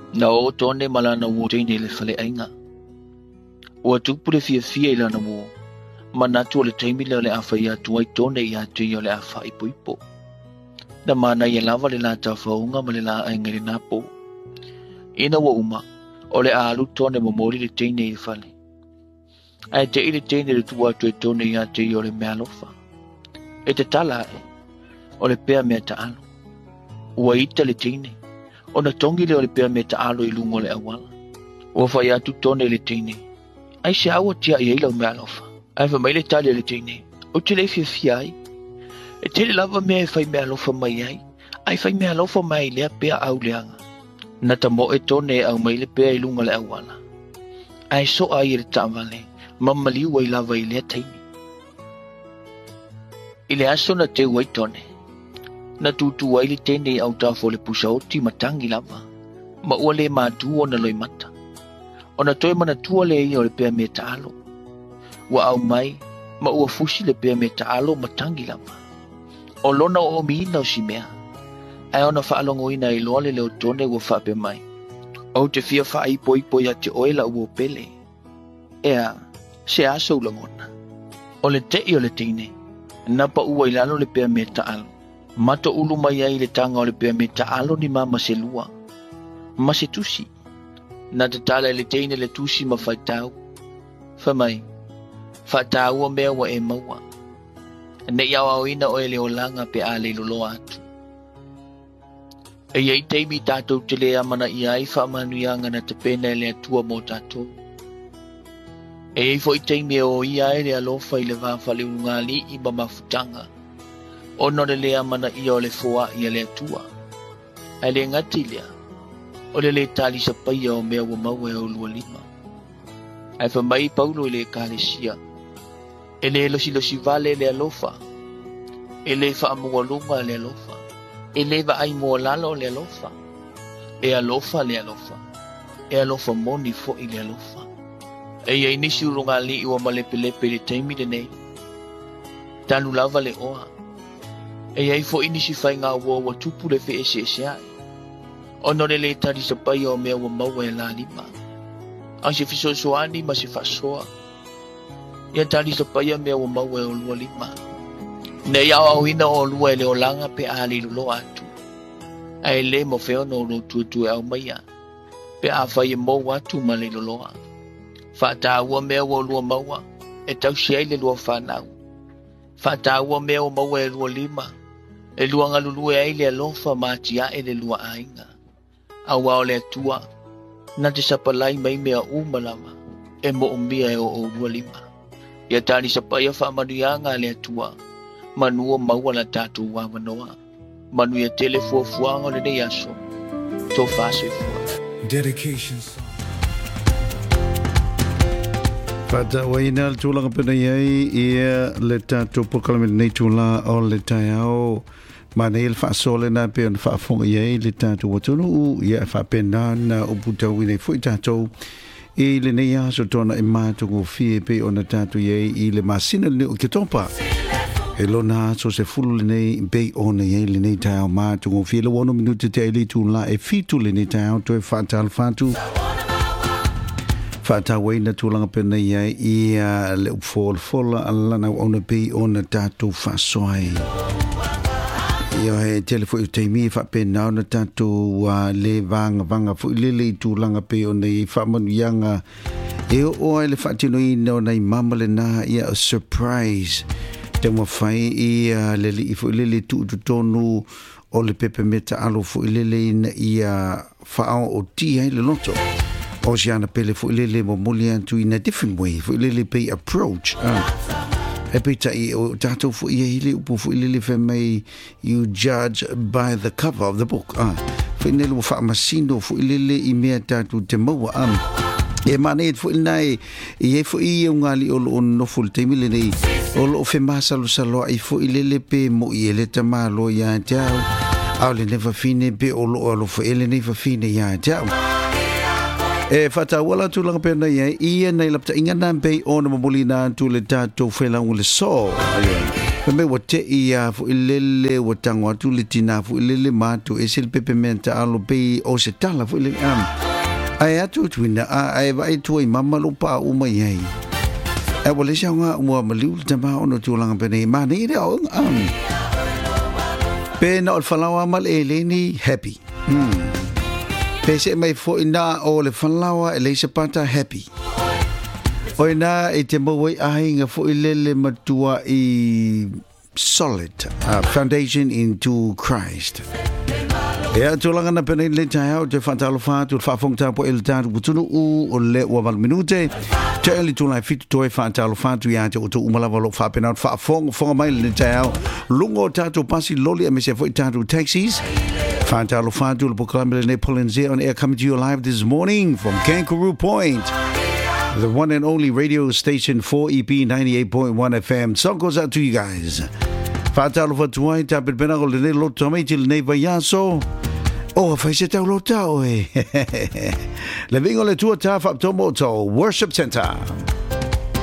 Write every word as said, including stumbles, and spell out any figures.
Na o tone malana wo teine le fale ainga. O tupule fia fia ila na wo. Manatu le teimi le le afa ia tuai tone ia tuio le afa ipo ipo. Na mana ia lava le la tafaunga ma le la ainga le napo. Ina wo uma. O le alu tone momori le teine i fale. Ai te ile teine le tua tue tone ia tuio le mea lofa. E te tala e. O le pea mea ta alo. Ua ita le teine. O na tongi le o le pea mea ta alo i lungo le awala. Ua fai atu tone le teine. Ai se awa tia i eila o mea lofa. Ai fa mai le tali le teine. O te le fia fia ai. E te le lava mea e fai mea lofa mai ai. Ai fai mea lofa mai lea pea au leanga. Na ta mo e tone e au mai le pea i lunga le awala. Ai so ai le tamale. Mamali ua i lava i lea taimi. I le aso na te ua i tone. Na tutu ai le tene au tafo le pusa oti matangi lava. Ma ua le mātua na loi mata. O na toi mana tua le i o le pea me taalo. Wa au mai, ma ua fusi le pea me taalo matangi lava. O lona o miina o si mea. Ai ona whaalongo ina i loa le leo tone ua whape mai. O te fia wha i poi poi a te oela ua pele. Ea, se aso ulangona. O le te i o le tine. Napa ua i lalo le pea me taalo. Mato ulu mai ai le tanga o le pea me taalo ni mama se lua. Ma se tusi. Na te tala le teine le tusi ma whaitau. Whamai. Whaitau o mea wa e maua. Ne iau au ina o e leo langa pe a le lolo atu. E iei teimi tātou te lea mana i ai whamanuianga na te pena le atua mo tātou. E iei fo i teimi o i ai le alofa i le wāwhale ungali i ma mafutanga. Ono le lea mana i o le foa i le atua. Ai le ngati lea. O le le tali sa paia o mea wa maua e o lua lima. Ai fa mai paulo i le kālesia. E le losi losi vale le alofa. E le fa amua lunga le alofa. E le va ai mua lalo le alofa. E alofa le alofa. E alofa moni fo i le alofa. E ia inisi urunga li iwa malepe lepe le teimi le nei. Tanu lava le oa. E ia ifo inisi fai ngā ua wa tupu le fe ese ese ai. Ono le le tari sa pai o mea wa maua e la lima. Ang se fiso soani ma se fasoa. Ia tari sa pai o mea wa maua e o lua lima. Ne iau au ina o lua e leo langa pe a li lulo atu. A e le mo feo no lo tu tu e au maia. Pe a fai e mo watu ma le luloa. Fata ua mea wa lua maua. E tau si ai le lua whanau. Fata ua mea wa maua e lua lima. E lua ngalulu e ai le alofa maatia e le lua ainga. Awa o le atua. Na te sapalai mai mea umalama. E mo umbia e o o lua lima. Ia tani sapaya whaamanuianga le atua. Manua maua la tatu wa manoa. Manu ia tele fua fuanga le nei aso. Tō whase fua. Dedication song. Fata waina le tūlanga pena iai ia le tatu pokalamina nei tūla o le tai au. Mana il whaasole na pe on whaafonga iai le tatu watunu u ia whaapena na uputau inei fui tatu. I le nei aso tona e mātungu fie pe ona tatu iai i le masina le o kitopa. E lona so se fulu le nei bei ona iai le nei tai au mātungu fie le wano minuti te ili tūla e fitu le nei tai au to e whaatal whatu. Fata waina tūlanga pena iai i le upfol fola alana ona bei ona tatu whasoai. Ia he telefo i teimi e whapena ona tatu wa le vanga vanga fu lele i tūlanga pe ona i whamanu ianga. E o oa le whatino i ona i mamale na ia a surprise. Te mua whai i lele i fu lele tu tonu o le pepe meta alo fu lele i a whaao o ti hai le loto. O si ana pele fu lele mo muli antu in a different way. Fu lele pe approach. Uh. E pita i o tātou fu ia hili upu fu lele fe mai you judge by the cover of the book. Uh. Fu nele mo wha masino fu lele i mea tātou te maua. Um. E mana e fu nai i e fu i e ungali o lo no fu te mile nei. O lo fe masalo salo i fu lele pe mo i ele tamalo ya tau. Au le never fine pe o lo o lo fu ele never fine ya tau. E fata wala tu langa pena ia ia nei lapta ingana pe ona mamulina tu le tato fela ule so. me wa te ia fu ilele wa tangwa tu le tina fu ilele matu e sil pepementa alo pe o se tala fu ilele am ai atu tuina ai vai tu i mama lo pa u mai ai e wole sha nga mo maliu te ma ono tu langa pe nei ma nei re o am pe no falawa mal eleni happy hmm pe se mai fo ina o le falawa e le se pata happy oina e te mawai ai nga fo ilele matua i solid uh, foundation into Christ. E tu langa na pene le tai au te fatalo fa tu fa fonta po el tatu butunu u o le o val minute te eli tu lai fit toi fatalo fa tu ya te o tu umala valo fa pena fa fong fong mai le tai au lungo tatu pasi loli a me se foi tatu taxis fatalo fa tu le proclamer le Polenze on air coming to you live this morning from Kangaroo Point. The one and only radio station four E P ninety-eight point one F M. Song goes out to you guys. Fatalo fatuai tapet penago le ne lo tomai til ne vayaso. Oh, fai se tau lo tau e. Le vingo le tua ta fa tomo to Worship Center.